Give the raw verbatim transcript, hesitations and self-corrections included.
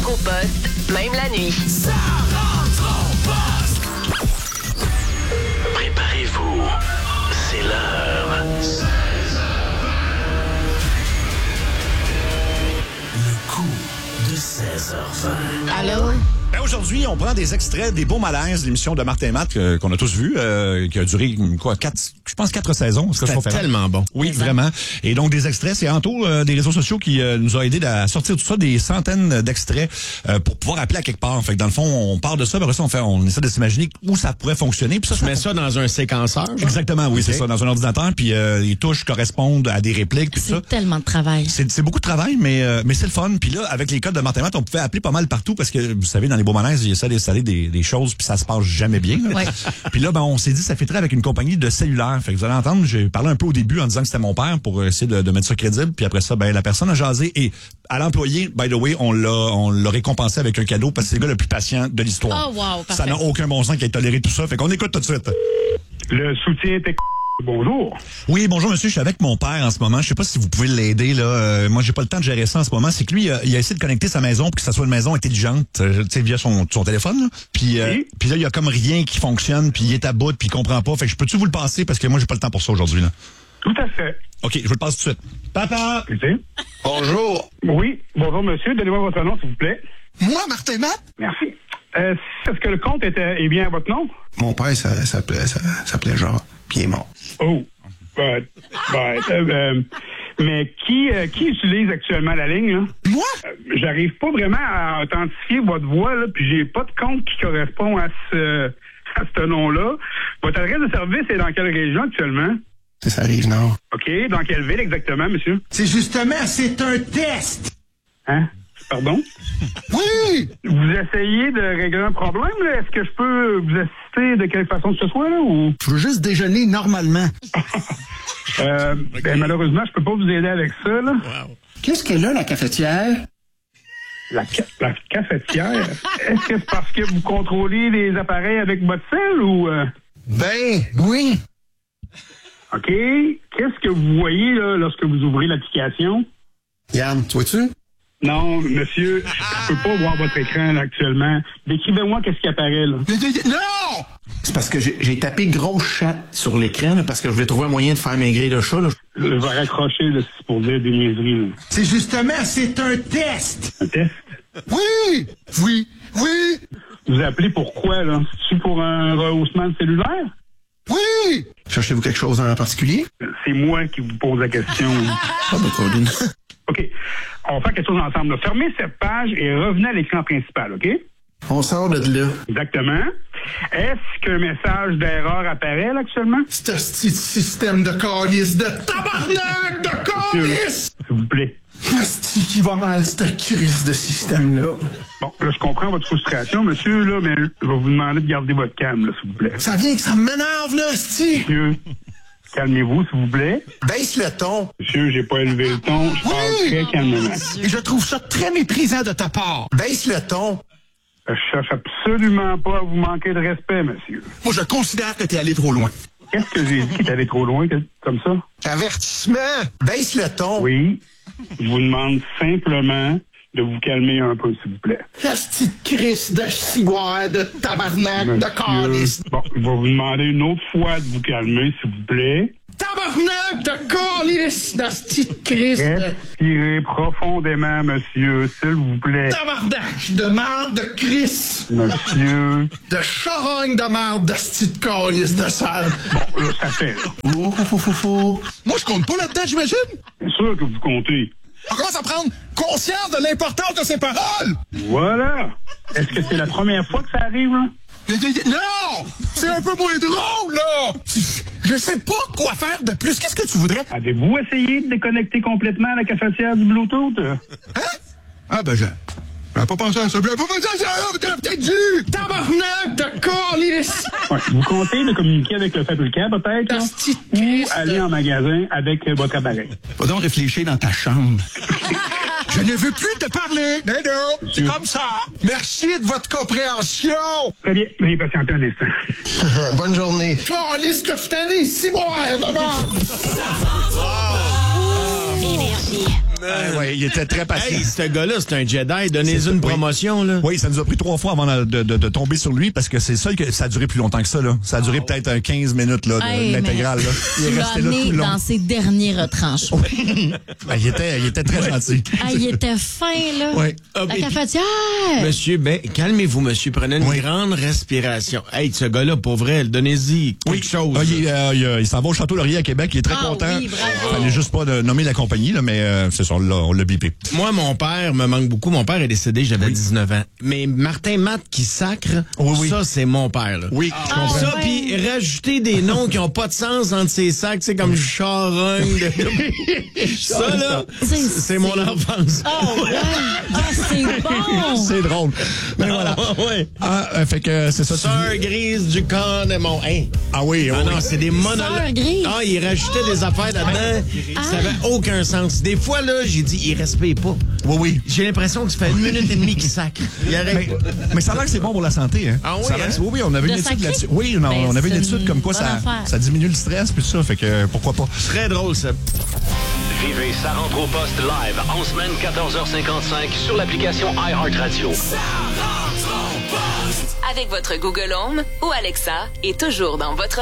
au poste, même la nuit. Ça rentre au poste! Préparez-vous, c'est l'heure. Le coup de seize heures vingt. Allô? Ben aujourd'hui, on prend des extraits des beaux malaises de l'émission de Martin et Matt euh, qu'on a tous vu, euh, qui a duré quoi, quatre, je pense quatre saisons. C'était tellement bon. Oui, exact. Vraiment. Et donc des extraits, c'est Anto euh, des réseaux sociaux qui euh, nous a aidé à sortir tout ça, des centaines d'extraits euh, pour pouvoir appeler à quelque part. Fait que dans le fond, on part de ça, après ça, on fait, on essaie de s'imaginer où ça pourrait fonctionner. Puis ça, tu ça mets ça dans un séquenceur? Genre? Exactement, oui, okay. C'est ça, dans un ordinateur. Puis euh, les touches correspondent à des répliques. Puis c'est ça. tellement de travail. C'est, c'est beaucoup de travail, mais euh, mais c'est le fun. Puis là, avec les codes de Martin et Matt, on pouvait appeler pas mal partout parce que vous savez, dans les beaux malaises, il y a ça d'installer des, des choses puis ça se passe jamais bien. Ouais. Puis là, ben on s'est dit ça fitterait avec une compagnie de cellulaire. Fait que vous allez entendre, j'ai parlé un peu au début en disant que c'était mon père pour essayer de, de mettre ça crédible. Puis après ça, ben la personne a jasé et à l'employé, by the way, on l'a on l'a récompensé avec un cadeau parce que c'est le gars le plus patient de l'histoire. Oh wow, parfait. Ça n'a aucun bon sens qu'il ait toléré tout ça. Fait qu'on écoute tout de suite. Le soutien était... Bonjour. Oui, bonjour monsieur, je suis avec mon père en ce moment. Je sais pas si vous pouvez l'aider là. Euh, moi, j'ai pas le temps de gérer ça en ce moment. C'est que lui, il a, il a essayé de connecter sa maison pour que ça soit une maison intelligente, euh, tu sais, via son, son téléphone. Là. Puis, euh, oui. puis là, il y a comme rien qui fonctionne, puis il est à bout, puis il comprend pas. Fait que je peux-tu vous le passer parce que moi, j'ai pas le temps pour ça aujourd'hui là. Tout à fait. Ok, je vous le passe tout de suite. Papa. Écoutez. Bonjour. Oui, bonjour monsieur. Donnez-moi votre nom, s'il vous plaît. Moi, Martin Matt? Merci. Euh, est-ce que le compte était, est bien à votre nom? Mon père, ça, ça s'appelait, ça, ça s'appelait genre, puis il est mort. Oh. Ben, ben, euh, euh, mais qui, euh, qui utilise actuellement la ligne, là? Moi? Euh, j'arrive pas vraiment à authentifier votre voix, là, puis j'ai pas de compte qui correspond à ce, à ce nom-là. Votre adresse de service est dans quelle région actuellement? C'est ça, Rive-Nord. OK. Dans quelle ville exactement, monsieur? C'est justement, c'est un test! Hein? Pardon? Oui! Vous essayez de régler un problème, là? Est-ce que je peux vous assister de quelque façon que ce soit, là, ou? Je veux juste déjeuner normalement. euh, ben, malheureusement, je peux pas vous aider avec ça, là. Wow. Qu'est-ce qu'elle a, la cafetière? La, ca- la cafetière? Est-ce que c'est parce que vous contrôlez les appareils avec votre sel, ou... Euh... Ben, oui! OK. Qu'est-ce que vous voyez, là, lorsque vous ouvrez l'application? Yann, tu vois-tu? Non, monsieur, je peux pas voir votre écran, là, actuellement. Décrivez-moi qu'est-ce qui apparaît, là. Non! C'est parce que j'ai, j'ai tapé gros chat sur l'écran, là, parce que je voulais trouver un moyen de faire maigrir le chat, là. Je vais raccrocher, là, c'est pour dire des niaiseries, là. C'est justement, c'est un test! Un test? Oui! Oui! Oui! Vous appelez pourquoi, là? C'est-tu pour un rehaussement de cellulaire? Oui! Cherchez-vous quelque chose en particulier? C'est moi qui vous pose la question. Ah, ben, Colin. OK. On va faire quelque chose ensemble, là. Fermez cette page et revenez à l'écran principal, OK? On sort de là. Exactement. Est-ce qu'un message d'erreur apparaît, là, actuellement? C'est un petit système de calice de tabarnak de calice! S'il vous plaît. C'est qui va mal, cette crise de système-là. Bon, là, je comprends votre frustration, monsieur, là, mais je vais vous demander de garder votre calme, là, s'il vous plaît. Ça vient que ça m'énerve, là, c'ti! Monsieur, calmez-vous, s'il vous plaît. Baisse le ton. Monsieur, j'ai pas élevé le ton. Je parle Oui! très calmement. Et je trouve ça très méprisant de ta part. Baisse le ton. Je cherche absolument pas à vous manquer de respect, monsieur. Moi, je considère que t'es allé trop loin. Qu'est-ce que j'ai dit qui est allé trop loin, que- comme ça? Avertissement. Baisse le ton. Oui. Je vous demande simplement de vous calmer un peu, s'il vous plaît. La petite crise de ciboire, de tabarnak, de calice. Bon, je vais vous demander une autre fois de vous calmer, s'il vous plaît. Tabarnak, de calice, de petite crise de... Respirez profondément, monsieur, s'il vous plaît. Tabarnak, de marde, de Chris. Monsieur. De charogne de marde, de petite calice de sale. Bon, là, ça fait, là. Oh, oh, oh, oh, oh. Moi, je compte pas là-dedans, j'imagine. C'est sûr que vous comptez. On commence à prendre conscience de l'importance de ces paroles. Voilà. Est-ce que c'est la première fois que ça arrive, là? Non! C'est un peu moins drôle, là! Je sais pas quoi faire de plus. Qu'est-ce que tu voudrais? Avez-vous essayé de déconnecter complètement la cafetière du Bluetooth? Hein? Ah, ben, je... J'avais pas pensé à ça. J'avais pas pensé à ça. T'aurais peut-être dû. Tabarnak, de calice. Ouais, vous comptez de communiquer avec le fabricant, peut-être, là? Ou aller en magasin avec euh, votre appareil? Faut donc réfléchir dans ta chambre. Je ne veux plus te parler. Non, non. C'est comme ça. Merci de votre compréhension. Très bien. Veuillez patienter un instant. Bonne journée. Calice que je t'en ai, ciboire de marde. Énergie. Ah, ouais, il était très patient. Hey, ce gars-là, c'est un Jedi. Donnez-y une Oui. promotion, là. Oui, ça nous a pris trois fois avant de, de, de, de tomber sur lui parce que c'est ça que ça a duré plus longtemps que ça. Là. Ça a duré peut-être un quinze minutes là, de Hey, l'intégrale. Là. Il Tu est l'as resté là amené tout le long. dans ses derniers retranchements. Ben, il, était, il était très gentil. Ah, il était fin, là. Oui. Ah, La mais- cafetière. Monsieur, ben, calmez-vous, monsieur. Prenez une Oui. grande respiration. Hey, ce gars-là, pour vrai, donnez-y quelque chose. Ah, il, euh, il, euh, il s'en va au Château Laurier à Québec. Il est très Ah content. oui, bravo. Il fallait juste pas de nommer la compagnie, là, mais euh, c'est ça, on l'a, on l'a bipé. Moi, mon père me manque beaucoup. Mon père est décédé, j'avais dix-neuf ans. Mais Martin Matt qui sacre, Oui, oui. ça, c'est mon père, là. Oui, je comprends. Ça, puis rajouter des noms qui ont pas de sens entre ces sacs, c'est comme charogne. de- ça, là, C'est- c'est mon enfance. Oh, ouais. Ah, c'est bon. C'est drôle. Mais voilà. Ah, ouais. Ah, euh, fait que c'est ça. tu Sœur dis- grise du Condemont. Hein? Ah oui, oui. Ah non, c'est des monologues. Sœur grise. Ah, il rajoutait des affaires là-dedans. Ça avait aucun sens. Des fois, là, j'ai dit, il respecte pas. Oui, oui. J'ai l'impression que ça fait une minute et demie qu'il sacre. Il arrête Mais, pas. mais ça a l'air que c'est bon pour la santé. Hein? Ah oui, Ça a l'air que hein? c'est- oui, oui, on avait De une étude sacrer? là-dessus. Oui, non, Ben, on avait une c'est étude une comme quoi bonne ça, affaire. ça diminue le stress, puis ça, fait que pourquoi pas. Très drôle, ça. Vivez Ça rentre au poste live en semaine quatorze heures cinquante-cinq sur l'application iHeartRadio. Avec votre Google Home ou Alexa et toujours dans votre